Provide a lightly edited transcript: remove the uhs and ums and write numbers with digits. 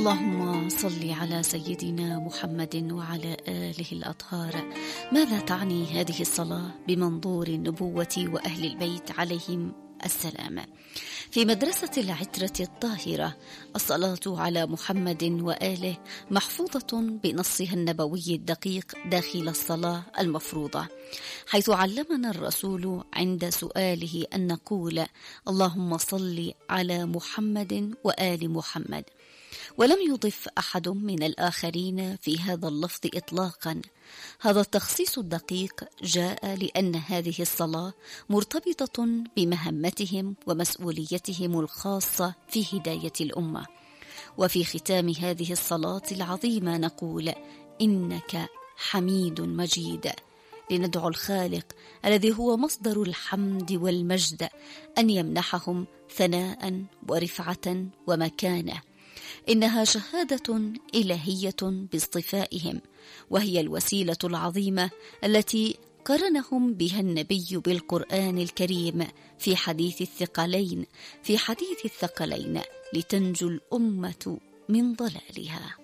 اللهم صل على سيدنا محمد وعلى آله الأطهار. ماذا تعني هذه الصلاة بمنظور النبوة وأهل البيت عليهم السلام؟ في مدرسة العترة الطاهرة الصلاة على محمد وآله محفوظة بنصها النبوي الدقيق داخل الصلاة المفروضة، حيث علمنا الرسول عند سؤاله أن نقول اللهم صل على محمد وآل محمد، ولم يضف أحد من الآخرين في هذا اللفظ إطلاقا. هذا التخصيص الدقيق جاء لأن هذه الصلاة مرتبطة بمهمتهم ومسؤوليتهم الخاصة في هداية الأمة. وفي ختام هذه الصلاة العظيمة نقول إنك حميد مجيد، لندعو الخالق الذي هو مصدر الحمد والمجد أن يمنحهم ثناء ورفعة ومكانة. إنها شهادة إلهية باصطفائهم، وهي الوسيلة العظيمة التي قرنهم بها النبي بالقرآن الكريم في حديث الثقلين لتنجو الأمة من ضلالها.